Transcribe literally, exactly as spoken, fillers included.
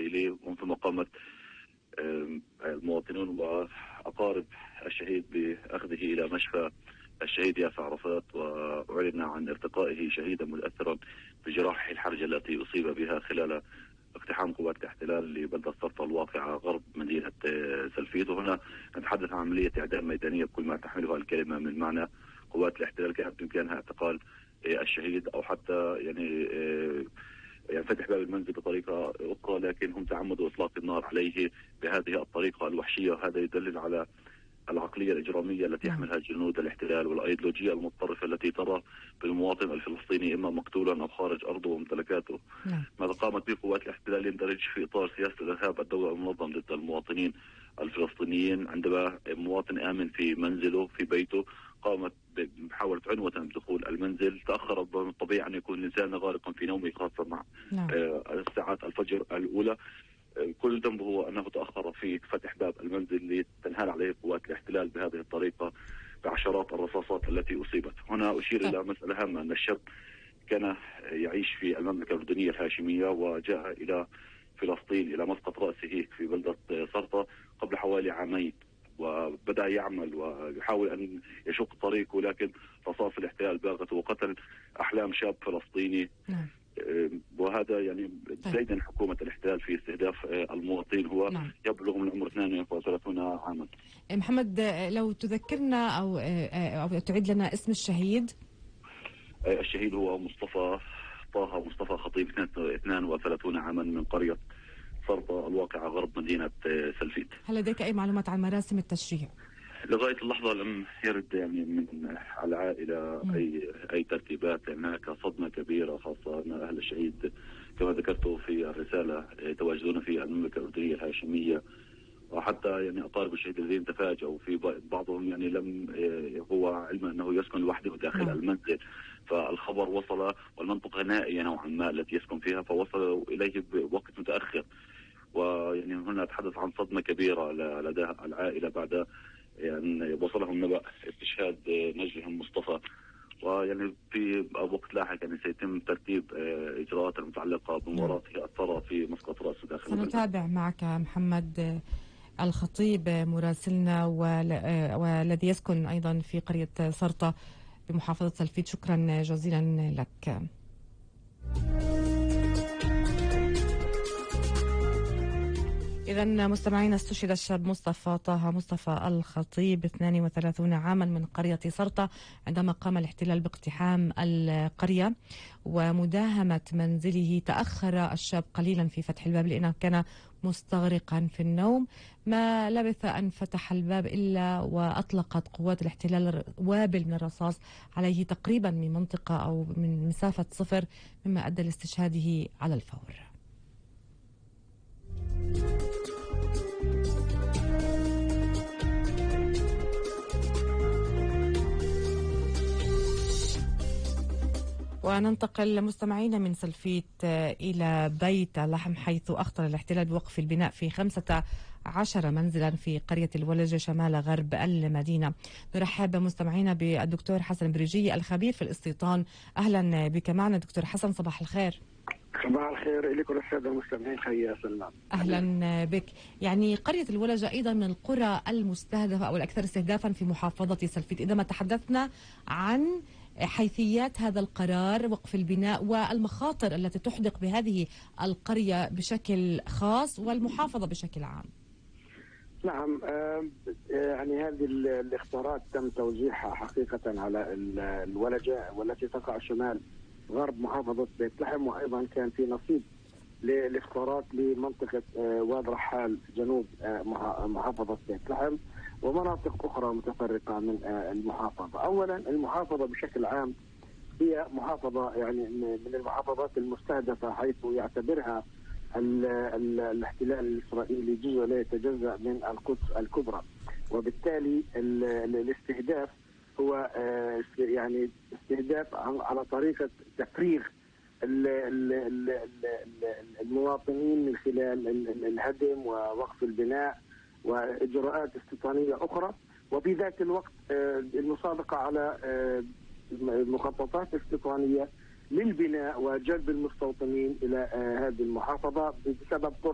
الإسرائيلي، ومن ثم قامت المواطنون وأقارب الشهيد بأخذه إلى مشفى الشهيد ياسر عرفات، وأعلن عن ارتقائه شهيدا متأثرا بجراحه الحرجة التي أصيب بها خلال اقتحام قوات الاحتلال لبلدة سرطة الواقعة غرب مدينة سلفيت. وهنا نتحدث عن عملية إعدام ميدانية بكل ما تحملها الكلمة من معنى. قوات الاحتلال كانت بإمكانها اعتقال الشهيد أو حتى يعني يعني فتح باب المنزل بطريقة أخرى، لكن هم تعمدوا إطلاق النار عليه بهذه الطريقة الوحشية، وهذا يدلل على العقلية الإجرامية التي يحملها جنود الاحتلال والأيديولوجية المتطرفة التي ترى بالمواطن الفلسطيني إما مقتولا أو خارج أرضه وممتلكاته. نعم. ماذا قامت به قوات الاحتلال يندرج في إطار سياسة الإرهاب الدولة المنظم ضد المواطنين الفلسطينيين. عندما مواطن آمن في منزله في بيته قامت بمحاولة عنوة بدخول المنزل، تأخر بالطبيعي أن يكون الإنسان غارقا في نومه خاصة مع نعم. ساعات الفجر الأولى. كل ذنبه هو أنه تأخر في فتح باب المنزل لتنهال عليه قوات الاحتلال بهذه الطريقة بعشرات الرصاصات التي أصيبت. هنا أشير إلى مسألة هامة، أن الشاب كان يعيش في المملكة الأردنية الهاشمية وجاء إلى فلسطين إلى مسقط رأسه في بلدة سرطة قبل حوالي عامين، وبدأ يعمل ويحاول أن يشق طريقه، لكن رصاص الاحتلال باغته وقتل أحلام شاب فلسطيني. نعم. وهذا يعني زيدا حكومة الاحتلال في استهداف المواطنين هو نعم. يبلغ من عمر اثنين وثلاثين عاما. محمد، لو تذكرنا أو, أو تعيد لنا اسم الشهيد. الشهيد هو مصطفى طه مصطفى خطيب، اثنين وثلاثين عاما، من قرية سرطة الواقعة غرب مدينة سلفيت. هل لديك أي معلومات عن مراسم التشريع؟ لغاية اللحظة لم يرد يعني من العائلة م. أي أي ترتيبات. هناك صدمة كبيرة، خاصة أن أهل الشهيد كما ذكرت في الرسالة يتواجدون في المملكة الأردنية الهاشمية، وحتى يعني أقارب الشهيد الذين تفاجئوا في بعضهم يعني لم هو علم أنه يسكن لوحده داخل م. المنزل، فالخبر وصل والمنطقة نائية نوعا ما التي يسكن فيها، فوصل إليه بوقت متأخر. ويعني هنا نتحدث عن صدمة كبيرة لدى العائلة بعد يعني وصلهم نبأ استشهاد نجلهم مصطفى. ويعني في وقت لاحق يعني سيتم ترتيب إجراءات المتعلقة بمباراته الثرى في مسقط رأس داخل البلد. سنتابع معك محمد الخطيب مراسلنا والذي يسكن أيضا في قرية سرطة بمحافظة سلفيت. شكرا جزيلا لك. إذا مستمعينا، استشهد الشاب مصطفى طه مصطفى الخطيب اثنين وثلاثين عاما من قرية سرطة عندما قام الاحتلال باقتحام القرية ومداهمة منزله. تأخر الشاب قليلا في فتح الباب لأنه كان مستغرقا في النوم. ما لبث أن فتح الباب إلا وأطلقت قوات الاحتلال وابل من الرصاص عليه تقريبا من منطقة أو من مسافة صفر، مما أدى لاستشهاده على الفور. وننتقل مستمعين من سلفيت إلى بيت لحم، حيث أخطر الاحتلال بوقف البناء في خمسة عشر منزلا في قرية الولجة شمال غرب المدينة. نرحب مستمعين بالدكتور حسن بريجي الخبير في الاستيطان. أهلا بك معنا دكتور حسن، صباح الخير. صباح الخير لكم السادة المستمعين، حيا سلام. أهلا بك. يعني قرية الولجة أيضا من القرى المستهدفة أو الأكثر استهدافا في محافظة سلفيت. إذا ما تحدثنا عن حيثيات هذا القرار وقف البناء والمخاطر التي تحدق بهذه القرية بشكل خاص والمحافظة بشكل عام. نعم، يعني هذه الاختيارات تم توزيعها حقيقة على الولجة والتي تقع شمال غرب محافظة بيت لحم، وأيضا كان في نصيب للاختيارات لمنطقة واد رحال جنوب محافظة بيت لحم ومناطق أخرى متفرقة من المحافظة. أولا المحافظة بشكل عام هي محافظة يعني من المحافظات المستهدفة، حيث يعتبرها الاحتلال الإسرائيلي جزء لا يتجزأ من القدس الكبرى، وبالتالي الاستهداف هو يعني استهداف على طريقة تفريغ المواطنين من خلال الهدم ووقف البناء وإجراءات استيطانية أخرى، وفي ذات الوقت المصادقة على مخططات استيطانية للبناء وجلب المستوطنين إلى هذه المحافظة بسبب